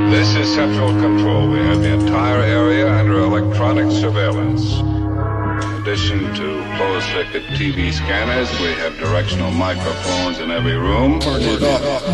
This is Central Control. We have the entire area under electronic surveillance. In addition to closed-circuit TV scanners, we have directional microphones in every room. Turn it up.